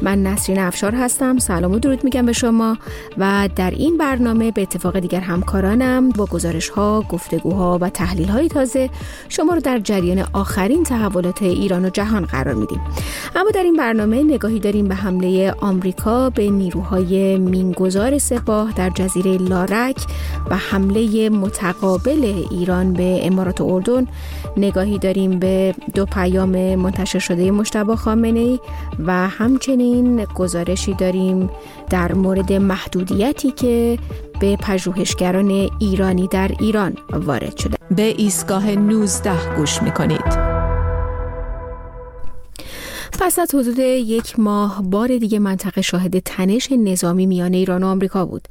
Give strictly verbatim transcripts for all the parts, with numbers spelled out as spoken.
من نسرین افشار هستم. سلام و درود میگم به شما و در این برنامه به اتفاق دیگر همکارانم با گزارش‌ها، گفتگوها و تحلیل‌های تازه شما رو در جریان آخرین تحولات ایران و جهان قرار میدیم. اما در این برنامه نگاهی داریم به حمله آمریکا به نیروهای مینگذار سپاه در جزیره لارک و حمله متقابل ایران به امارات و اردن. نگاهی داریم به دو پیام منتشر شده مجتبی خامنه‌ای و همچنین گزارشی داریم در مورد محدودیتی که به پژوهشگران ایرانی در ایران وارد شده. به ایستگاه نوزده گوش می‌کنید. پس از حدود یک ماه بار دیگه منطقه شاهد تنش نظامی میان ایران و آمریکا بود.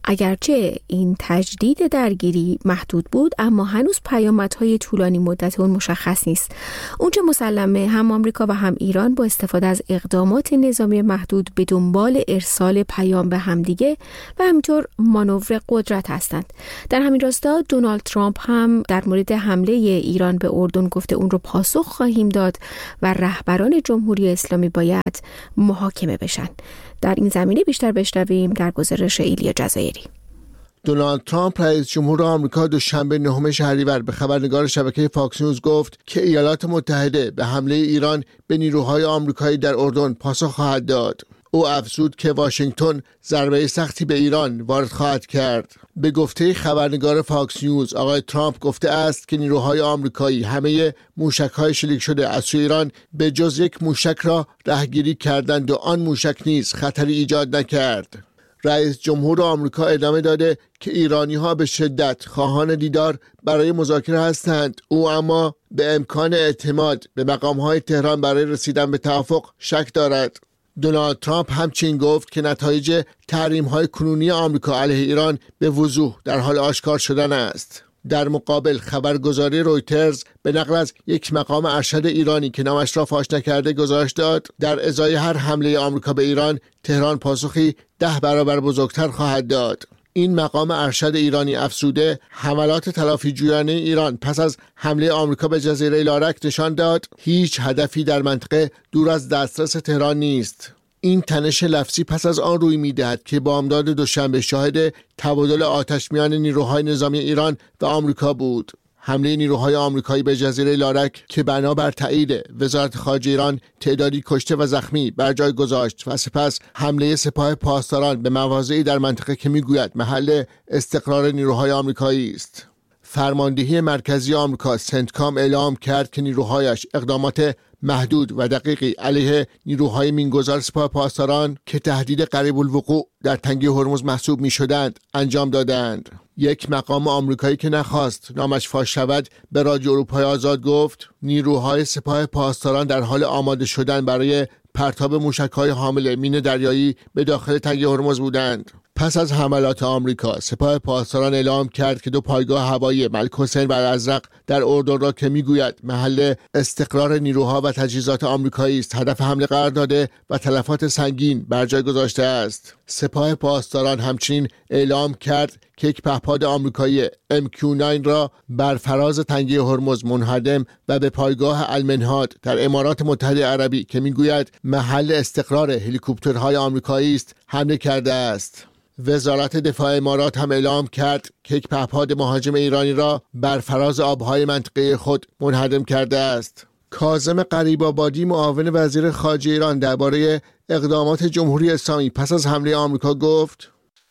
اگرچه این تجدید درگیری محدود بود، اما هنوز پیامدهای طولانی مدت اون مشخص نیست. اونچه مسلمه هم آمریکا و هم ایران با استفاده از اقدامات نظامی محدود به دنبال ارسال پیام به همدیگه و همینطور مانور قدرت هستند. در همین راستا دونالد ترامپ هم در مورد حمله ایران به اردن گفته اون رو پاسخ خواهیم داد و رهبران جمهوری اسلامی باید محاکمه بشن. در این زمینه بیشتر بشنویم در گزارش ایلیا جزایری. دونالد ترامپ رئیس جمهور آمریکا دوشنبه نهم شهریور به خبرنگار شبکه فاکس نیوز گفت که ایالات متحده به حمله ایران به نیروهای آمریکایی در اردن پاسخ خواهد داد. او افزود که واشنگتن ضربه سختی به ایران وارد خواهد کرد. به گفته خبرنگار فاکس نیوز، آقای ترامپ گفته است که نیروهای آمریکایی همه موشک‌های شلیک شده از سوی ایران به جز یک موشک را رهگیری کردند و آن موشک نیز خطری ایجاد نکرد. رئیس جمهور آمریکا ادامه داده که ایرانی‌ها به شدت خواهان دیدار برای مذاکره هستند. او اما به امکان اعتماد به مقام‌های تهران برای رسیدن به توافق شک دارد. دونالد ترامپ همچنین گفت که نتایج تحریم‌های کنونی آمریکا علیه ایران به وضوح در حال آشکار شدن است. در مقابل خبرگزاری رویترز به نقل از یک مقام ارشد ایرانی که نامش را فاش نکرده گزارش داد در ازای هر حمله آمریکا به ایران، تهران پاسخی ده برابر بزرگتر خواهد داد. این مقام ارشد ایرانی افزوده حملات تلافی جویانه ایران پس از حمله آمریکا به جزیره لارک نشان داد هیچ هدفی در منطقه دور از دسترس تهران نیست. این تنش لفظی پس از آن روی می‌دهد که بامداد دوشنبه شاهد تبادل آتش میان نیروهای نظامی ایران و آمریکا بود. حمله نیروهای آمریکایی به جزیره لارک که بنابر تایید وزارت خارجه ایران تعدادی کشته و زخمی بر جای گذاشت و سپس حمله سپاه پاسداران به مواضعی در منطقه که میگوید محل استقرار نیروهای آمریکایی است. فرماندهی مرکزی آمریکا سنتکام اعلام کرد که نیروهایش اقدامات محدود و دقیقی علیه نیروهای مینگذار سپاه پاسداران که تهدید قریب الوقوع در تنگه هرمز محسوب می شدند انجام دادند. یک مقام آمریکایی که نخواست نامش فاش شود به رادیو اروپای آزاد گفت نیروهای سپاه پاسداران در حال آماده شدن برای پرتاب موشک‌های حامل مین دریایی به داخل تنگه هرمز بودند. پس از حملات آمریکا، سپاه پاسداران اعلام کرد که دو پایگاه هوایی ملک حسین و الازرق در اردن را که میگوید محل استقرار نیروها و تجهیزات آمریکایی است، هدف حمله قرار داده و تلفات سنگین بر جای گذاشته است. سپاه پاسداران همچنین اعلام کرد که یک پهپاد آمریکایی ام کیو نه را بر فراز تنگه هرمز منهدم و به پایگاه المنهاد در امارات متحده عربی که میگوید محل استقرار هلیکوپترهای آمریکایی است حمله کرده است. وزارت دفاع امارات هم اعلام کرد که یک پهپاد مهاجم ایرانی را بر فراز آبهای منطقه خود منهدم کرده است. کاظم غریب‌آبادی معاون وزیر خارجه ایران درباره اقدامات جمهوری اسلامی پس از حمله آمریکا گفت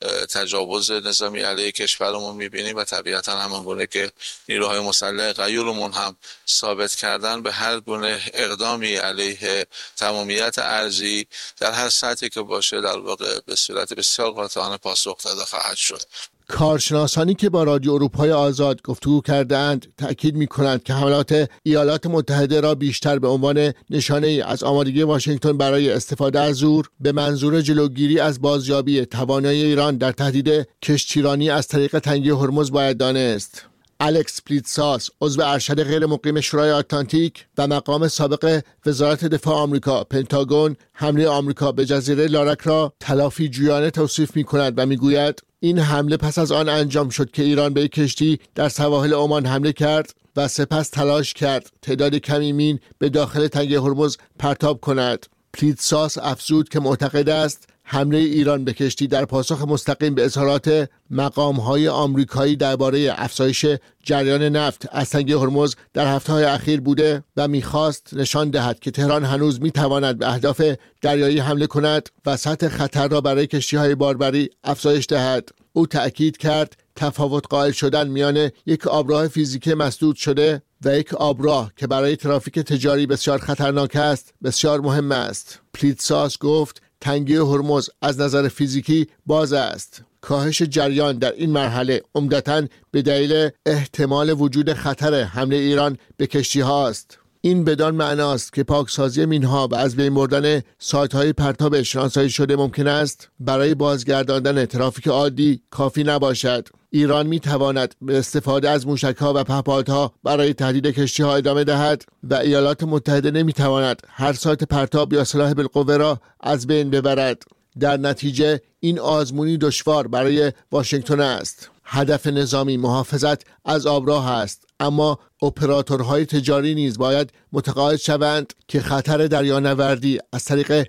تجاوز نظامی علیه کشورمون می‌بینیم و طبیعتاً همانگونه که نیروهای مسلح غیورمون هم ثابت کردن به هر گونه اقدامی علیه تمامیت ارضی در هر سطحی که باشه در واقع به صورت بسیار قاطعانه پاسخ داده خواهد شد. کارشناسانی که با رادیو اروپای آزاد گفتگو کردند تأکید می‌کنند که حملات ایالات متحده را بیشتر به عنوان نشانه‌ای از آمادگی واشنگتن برای استفاده از زور به منظور جلوگیری از بازیابی توانایی ایران در تهدید کشتیرانی از طریق تنگه هرمز باید دانست. الکس پلیتساس، عضو ارشد غیر مقیم شورای آتلانتیک و مقام سابق وزارت دفاع آمریکا پنتاگون، حمله آمریکا به جزیره لارک را تلافی جویانه توصیف می‌کند و می‌گوید این حمله پس از آن انجام شد که ایران به کشتی در سواحل عمان حمله کرد و سپس تلاش کرد تعداد کمی مین به داخل تنگه هرمز پرتاب کند. پلیتساس افزود که معتقد است حمله ایران به کشتی در پاسخ مستقیم به اظهارات مقام‌های آمریکایی درباره افزایش جریان نفت از تنگه هرمز در هفته‌های اخیر بوده و می‌خواست نشان دهد که تهران هنوز می‌تواند به اهداف دریایی حمله کند و سطح خطر را برای کشتی‌های باربری افزایش دهد. او تأکید کرد تفاوت قائل شدن میان یک آبراه فیزیکی مسدود شده و یک آبراه که برای ترافیک تجاری بسیار خطرناک است بسیار مهم است. پلیتساس گفت تنگه هرمز از نظر فیزیکی باز است. کاهش جریان در این مرحله عمدتاً به دلیل احتمال وجود خطر حمله ایران به کشتی هاست. این بدان معناست که پاکسازی مینها و از بین بردن سایت‌های پرتاب شناسایی شده ممکن است برای بازگرداندن ترافیک عادی کافی نباشد. ایران می تواند به استفاده از موشک‌ها و پهپادها برای تهدید کشتی‌ها ادامه دهد و ایالات متحده نمی تواند هر سایت پرتاب یا سلاح بالقوه را از بین ببرد. در نتیجه این آزمونی دشوار برای واشنگتن است. هدف نظامی محافظت از آبراه است، اما اپراتورهای تجاری نیز باید متقاعد شوند که خطر دریانوردی از طریق